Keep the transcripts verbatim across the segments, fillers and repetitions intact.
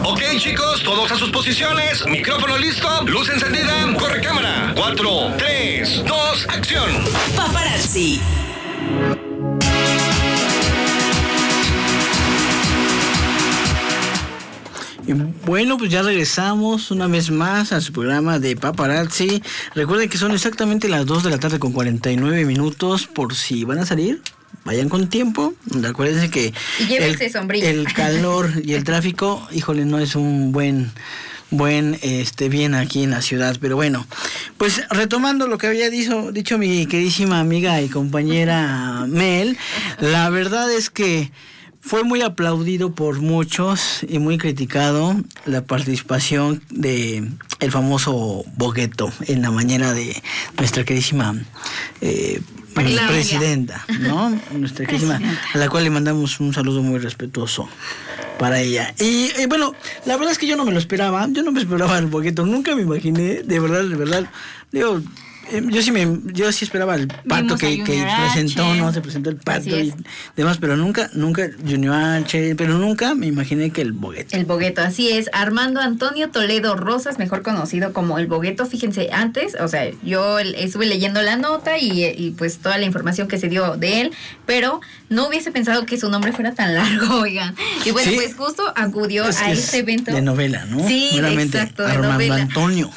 Ok, chicos, todos a sus posiciones. Micrófono listo, luz encendida, corre cámara. Cuatro, tres, dos, acción. Paparazzi. Bueno, pues ya regresamos una vez más a su programa de Paparazzi. Recuerden que son exactamente las dos de la tarde con cuarenta y nueve minutos. Por si van a salir, vayan con tiempo. Acuérdense que y llévense el, sombrilla. El calor y el tráfico, híjole, no es un buen... buen este bien aquí en la ciudad. Pero bueno, pues retomando lo que había dicho, dicho mi queridísima amiga y compañera Mel, la verdad es que fue muy aplaudido por muchos y muy criticado la participación de el famoso Bogueto en la mañana de nuestra queridísima eh, presidenta, ¿no? Nuestra queridísima, a la cual le mandamos un saludo muy respetuoso para ella. Y, y bueno, la verdad es que yo no me lo esperaba, yo no me esperaba el Bogueto, nunca me imaginé, de verdad, de verdad, digo, eh, yo sí me, yo sí esperaba el pato que, que presentó, ¿no? Se presentó el pato y demás, pero nunca, nunca, Junior H, pero nunca me imaginé que el Bogueto. El Bogueto, así es, Armando Antonio Toledo Rosas, mejor conocido como el Bogueto, fíjense, antes, o sea, yo estuve leyendo la nota y, y pues toda la información que se dio de él, pero no hubiese pensado que su nombre fuera tan largo, oigan. Y bueno, sí, pues justo acudió es, a este evento. De novela, ¿no? Sí, Realmente, exacto, de Armando novela. Antonio.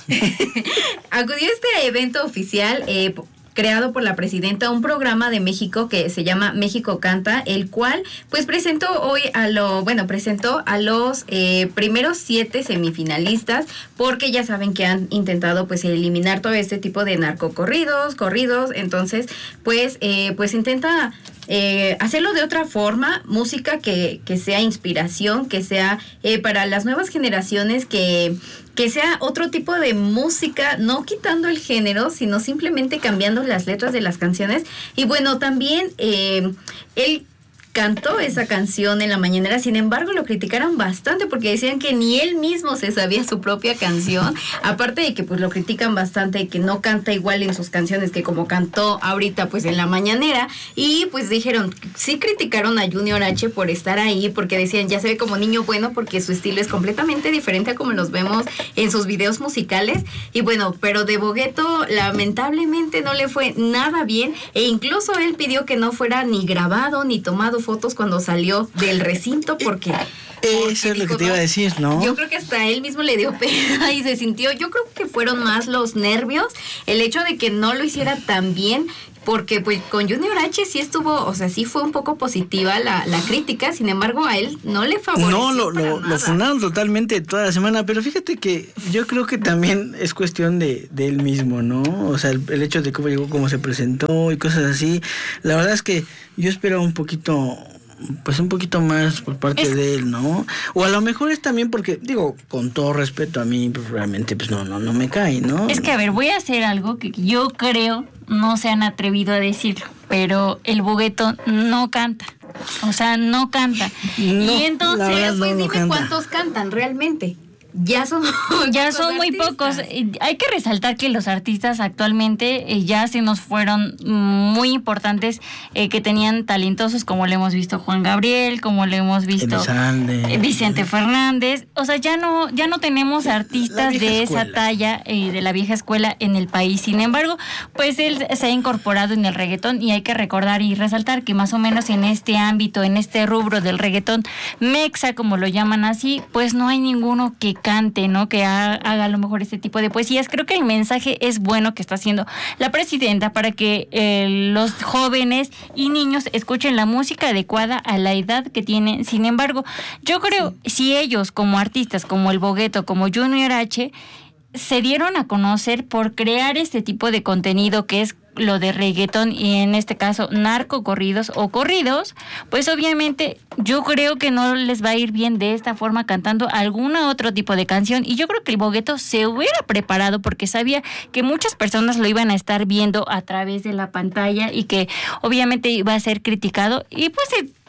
Acudió a este evento oficial, eh, creado por la presidenta, un programa de México que se llama México Canta, el cual pues presentó hoy a lo, bueno, presentó a los eh, primeros siete semifinalistas, porque ya saben que han intentado pues eliminar todo este tipo de narcocorridos, corridos, entonces pues, eh, pues intenta Eh, hacerlo de otra forma, música que, que sea inspiración, que sea eh, para las nuevas generaciones, que, que sea otro tipo de música, no quitando el género, sino simplemente cambiando las letras de las canciones. Y bueno, también eh, él cantó esa canción en la mañanera, sin embargo lo criticaron bastante porque decían que ni él mismo se sabía su propia canción, aparte de que pues lo critican bastante, que no canta igual en sus canciones que como cantó ahorita pues en la mañanera, y pues dijeron, sí criticaron a Junior H por estar ahí, porque decían, ya se ve como niño bueno porque su estilo es completamente diferente a como los vemos en sus videos musicales, y bueno, pero de Bogueto lamentablemente no le fue nada bien, e incluso él pidió que no fuera ni grabado ni tomado fotos cuando salió del recinto porque... Eso es lo que te iba a decir, ¿no? Yo creo que hasta él mismo le dio pena y se sintió, yo creo que fueron más los nervios, el hecho de que no lo hiciera tan bien, porque pues con Junior H sí estuvo, o sea, sí fue un poco positiva la, la crítica, sin embargo a él no le favoreció. No, lo, lo, lo funaron totalmente toda la semana, pero fíjate que yo creo que también es cuestión de, de él mismo, ¿no? O sea, el, el hecho de cómo llegó, cómo se presentó y cosas así, la verdad es que yo esperaba un poquito... pues un poquito más por parte es... de él, ¿no? O a lo mejor es también porque, digo, con todo respeto a mí, pues realmente, pues no, no, no me cae, ¿no? Es que, a ver, voy a hacer algo que yo creo no se han atrevido a decirlo, pero el Bogueto no canta. O sea, no canta. No, y entonces, no, pues no dime canta. ¿Cuántos cantan realmente? Ya son ya son muy artistas. pocos. Hay que resaltar que los artistas actualmente eh, ya se nos fueron muy importantes, eh, que tenían talentosos, como le hemos visto Juan Gabriel, como le hemos visto eh, Vicente Fernández. O sea, ya no ya no tenemos artistas de escuela. esa talla, eh, de la vieja escuela en el país. Sin embargo, pues él se ha incorporado en el reggaetón, y hay que recordar y resaltar que más o menos en este ámbito, en este rubro del reggaetón mexa, como lo llaman así, pues no hay ninguno que cante, ¿no? Que ha, haga a lo mejor este tipo de poesías. Creo que el mensaje es bueno que está haciendo la presidenta para que eh, los jóvenes y niños escuchen la música adecuada a la edad que tienen. Sin embargo, yo creo, si ellos como artistas, como el Bogueto, como Junior H, se dieron a conocer por crear este tipo de contenido que es lo de reggaetón, y en este caso narcocorridos o corridos, pues obviamente yo creo que no les va a ir bien de esta forma cantando alguna otro tipo de canción. Y yo creo que el Bogueto se hubiera preparado porque sabía que muchas personas lo iban a estar viendo a través de la pantalla y que obviamente iba a ser criticado, y pues se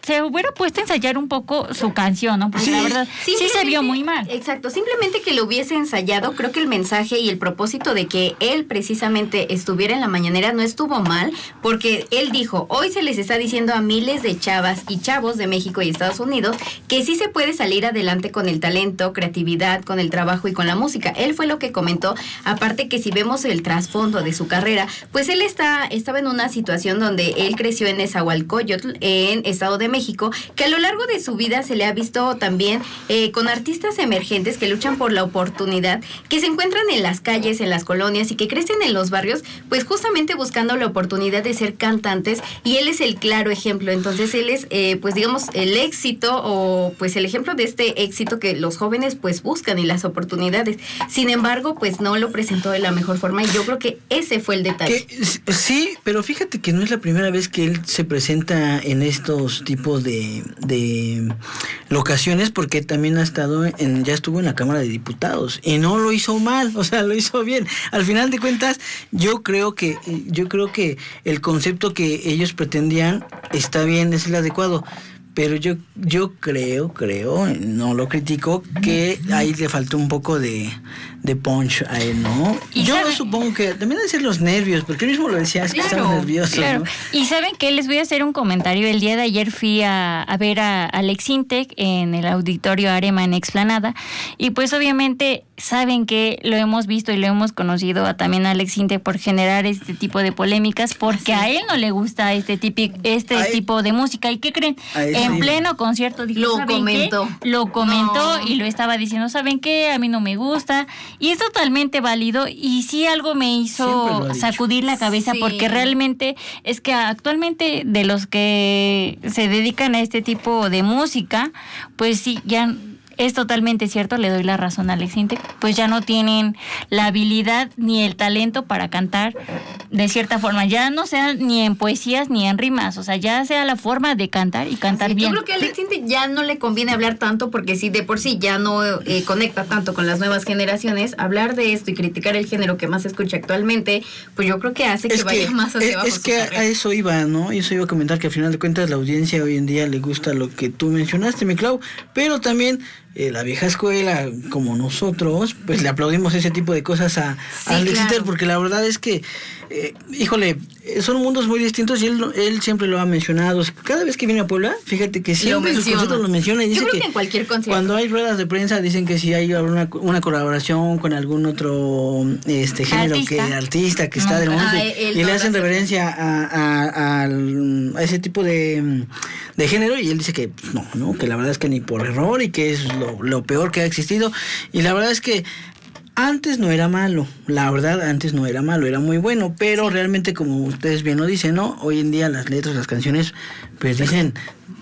se hubiera puesto a ensayar un poco su canción, ¿no? Porque sí, la verdad sí se vio muy mal. Exacto, simplemente que lo hubiese ensayado, creo que el mensaje y el propósito de que él precisamente estuviera en la mañanera no estuvo mal, porque él dijo, hoy se les está diciendo a miles de chavas y chavos de México y Estados Unidos que sí se puede salir adelante con el talento, creatividad, con el trabajo y con la música. Él fue lo que comentó, aparte que si vemos el trasfondo de su carrera, pues él está estaba en una situación donde él creció en Nezahualcóyotl, en Estado de México, que a lo largo de su vida se le ha visto también eh, con artistas emergentes que luchan por la oportunidad, que se encuentran en las calles, en las colonias y que crecen en los barrios, pues justamente buscando la oportunidad de ser cantantes, y él es el claro ejemplo. Entonces él es, eh, pues digamos, el éxito o pues el ejemplo de este éxito que los jóvenes pues buscan y las oportunidades. Sin embargo, pues no lo presentó de la mejor forma, y yo creo que ese fue el detalle. Que, sí, pero fíjate que no es la primera vez que él se presenta en estos tipos de, de locaciones, porque también ha estado en, ya estuvo en la Cámara de Diputados y no lo hizo mal, o sea, lo hizo bien. Al final de cuentas, yo creo que, yo creo que el concepto que ellos pretendían está bien, es el adecuado. Pero yo yo creo, creo, no lo critico, que ahí le faltó un poco de, de punch a él, ¿no? Y yo sabe, supongo que también deben ser los nervios, porque él mismo lo decía, es que claro, estaba nervioso, claro. ¿no? Y saben que les voy a hacer un comentario. El día de ayer fui a, a ver a Alex Intec en el auditorio Arema en Explanada, y pues obviamente saben que lo hemos visto y lo hemos conocido a, también a Alex Intec por generar este tipo de polémicas, porque a él no le gusta este, típico, este Ay. tipo de música. ¿Y qué creen? En pleno concierto dijo, lo comentó. Qué? Lo comentó no. y lo estaba diciendo, ¿saben qué? A mí no me gusta. Y es totalmente válido, y sí algo me hizo sacudir la cabeza, sí. porque realmente es que actualmente de los que se dedican a este tipo de música, pues sí, ya... Es totalmente cierto, le doy la razón a Alex Intec, pues ya no tienen la habilidad ni el talento para cantar de cierta forma, ya no sea ni en poesías ni en rimas, o sea, ya sea la forma de cantar y cantar sí, bien. Yo creo que a Alex Intec ya no le conviene hablar tanto, porque si de por sí ya no eh, conecta tanto con las nuevas generaciones, hablar de esto y criticar el género que más se escucha actualmente, pues yo creo que hace que, que vaya más hacia es, abajo. Es que carrera. A eso iba, ¿no? Eso iba a comentar, que al final de cuentas la audiencia hoy en día le gusta lo que tú mencionaste, mi Clau, pero también... Eh, la vieja escuela, como nosotros, pues le aplaudimos ese tipo de cosas a, sí, a Alex claro. Intec, porque la verdad es que, eh, híjole, son mundos muy distintos, y él él siempre lo ha mencionado. Cada vez que viene a Puebla, fíjate que siempre en sus conciertos lo menciona, y dice Yo creo que, que en cualquier concierto. Cuando hay ruedas de prensa dicen que si hay una, una colaboración con algún otro este género, artista. que artista que está no, del momento, ah, y le hacen reverencia a, a, a, a ese tipo de, de género, y él dice que no, no, que la verdad es que ni por error, y que es lo, lo peor que ha existido. Y la verdad es que antes no era malo, la verdad antes no era malo, era muy bueno, pero sí. realmente, como ustedes bien lo dicen, ¿no? Hoy en día las letras, las canciones, pues dicen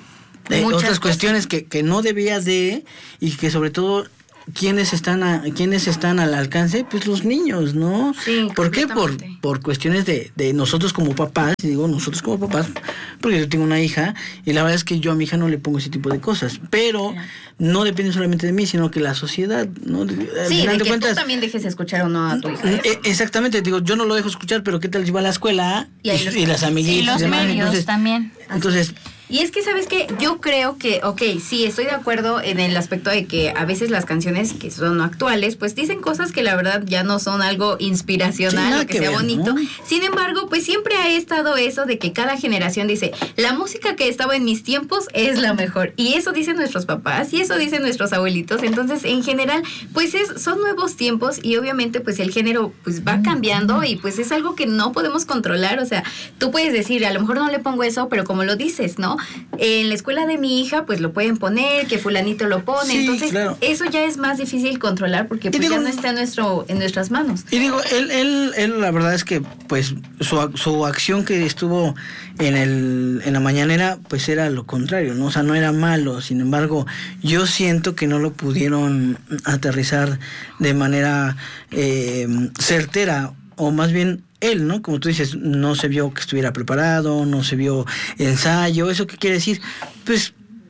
eh, otras cosas. cuestiones que, que no debía de, y que sobre todo ¿quiénes están a, quiénes están al alcance? Pues los niños, ¿no? Sí, ¿por qué? Por, por cuestiones de, de nosotros como papás, y digo nosotros como papás, porque yo tengo una hija, y la verdad es que yo a mi hija no le pongo ese tipo de cosas, pero sí. no depende solamente de mí, sino que la sociedad, ¿no? Sí, de, de que cuentas, tú también dejes escuchar o no a tu hija. Eh, exactamente, digo, yo no lo dejo escuchar, pero ¿qué tal si va a la escuela? Y, y, los, y las amiguitas. Y los y demás, medios entonces, también. Entonces... Y es que, ¿sabes qué? Yo creo que, ok, sí, estoy de acuerdo en el aspecto de que a veces las canciones que son actuales, pues dicen cosas que la verdad ya no son algo inspiracional, sí, o que, que sea ver, bonito. ¿no? Sin embargo, pues siempre ha estado eso de que cada generación dice, la música que estaba en mis tiempos es la mejor. Y eso dicen nuestros papás, y eso dicen nuestros abuelitos. Entonces, en general, pues es, son nuevos tiempos, y obviamente, pues el género pues va cambiando, y pues es algo que no podemos controlar. O sea, tú puedes decir, a lo mejor no le pongo eso, pero como lo dices, ¿no? En la escuela de mi hija, pues lo pueden poner, que fulanito lo pone, sí, entonces claro. eso ya es más difícil controlar, porque pues digo, ya no está en nuestro en nuestras manos. Y digo, él, él, él la verdad es que pues su, su acción que estuvo en el en la mañanera, pues era lo contrario, ¿no? O sea, no era malo, sin embargo, yo siento que no lo pudieron aterrizar de manera eh, certera, o más bien él, ¿no? Como tú dices, no se vio que estuviera preparado, no se vio ensayo. ¿Eso qué quiere decir? Pues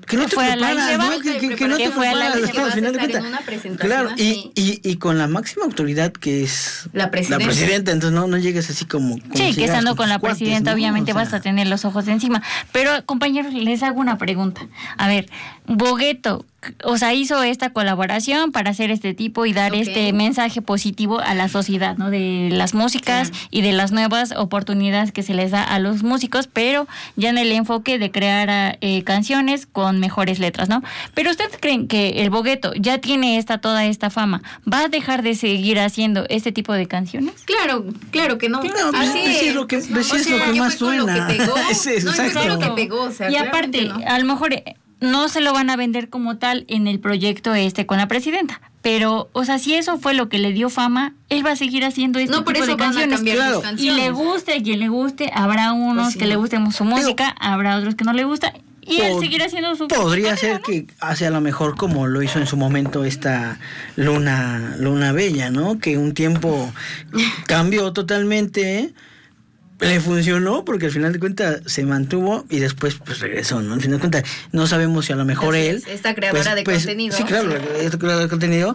que no te fue preparas, a la ¿no? Que, que, que no te fue preparas, a la claro, al final de cuentas. Claro, y, y, y con la máxima autoridad que es la presidenta, la presidenta entonces no, no llegues así como... como sí, si que estando con, con la cuates, presidenta, ¿no? obviamente, o sea, vas a tener los ojos de encima. Pero, compañeros, les hago una pregunta. A ver, Bogueto, o sea, hizo esta colaboración para hacer este tipo y dar okay. este mensaje positivo a la sociedad, ¿no? De las músicas sí. y de las nuevas oportunidades que se les da a los músicos, pero ya en el enfoque de crear eh, canciones con mejores letras, ¿no? Pero ¿ustedes creen que el Bogueto ya tiene esta toda esta fama? ¿Va a dejar de seguir haciendo este tipo de canciones? Claro, claro que no. Claro, así es, es lo que, no, es o sea, lo que más suena. Lo que pegó. es, es, no, exacto. Es lo que pegó, o sea, y aparte, no. a lo mejor no se lo van a vender como tal en el proyecto este con la presidenta, pero, o sea, si eso fue lo que le dio fama, él va a seguir haciendo este no, tipo por eso de canciones. Claro. canciones. Y le guste a quien le guste, habrá unos pues sí. que le gusten su música, pero, habrá otros que no le gusta, y él seguirá haciendo su Podría carrera, ser ¿no? que hace a lo mejor como lo hizo en su momento esta Luna, Luna Bella, ¿no? Que un tiempo cambió totalmente, le funcionó porque al final de cuentas se mantuvo y después pues regresó, ¿no? Al final de cuentas no sabemos si a lo mejor Así él... Es, esta creadora pues, de pues, contenido. Sí, claro, esta creadora de contenido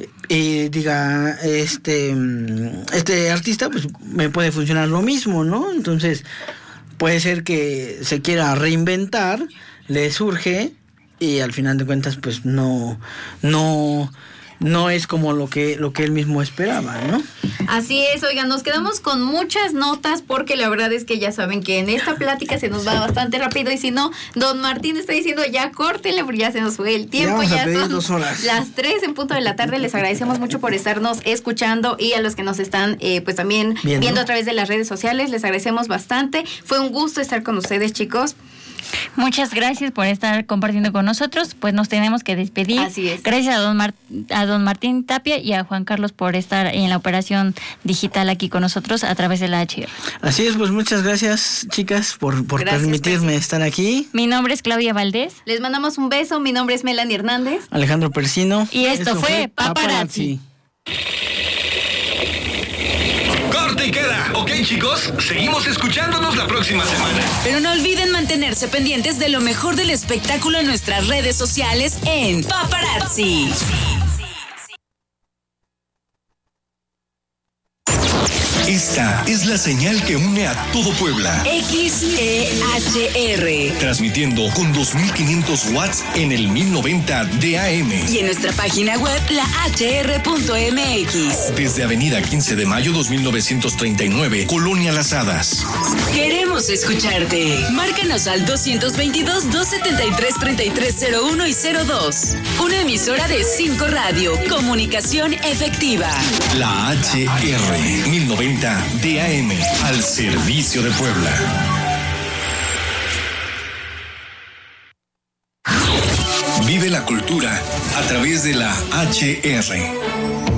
y diga, este, este artista pues me puede funcionar lo mismo, ¿no? Entonces puede ser que se quiera reinventar, le surge y al final de cuentas pues no, no... no es como lo que lo que él mismo esperaba, ¿no? Así es, oigan, nos quedamos con muchas notas porque la verdad es que ya saben que en esta plática se nos va bastante rápido y si no, don Martín está diciendo ya córtenle porque ya se nos fue el tiempo, ya, ya son dos horas. Las tres en punto de la tarde. Les agradecemos mucho por estarnos escuchando y a los que nos están eh, pues también viendo. viendo a través de las redes sociales, les agradecemos bastante. Fue un gusto estar con ustedes, chicos. Muchas gracias por estar compartiendo con nosotros. Pues nos tenemos que despedir. Así es. Gracias a don, Mar- a don Martín Tapia y a Juan Carlos por estar en la operación digital aquí con nosotros a través de la H R. Así es, pues muchas gracias, chicas, por, por gracias, permitirme Percy. estar aquí. Mi nombre es Claudia Valdés. Les mandamos un beso. Mi nombre es Melanie Hernández. Alejandro Persino. Y esto, esto fue Paparazzi. Corte y queda. Ok, chicos, seguimos escuchándonos la próxima semana. Pero no olviden mantenerse pendientes de lo mejor del espectáculo en nuestras redes sociales en Paparazzi. Esta es la señal que une a todo Puebla. X E H R. Transmitiendo con dos mil quinientos watts en el mil noventa de A M. Y en nuestra página web, la h r punto m x. Desde Avenida quince de mayo dos mil novecientos treinta y nueve, Colonia Las Hadas. Queremos escucharte. Márcanos al dos dos dos, dos siete tres, tres tres cero uno y cero dos. Una emisora de cinco Radio. Comunicación efectiva. La H R mil noventa de A M, al servicio de Puebla. Vive la cultura a través de la H R.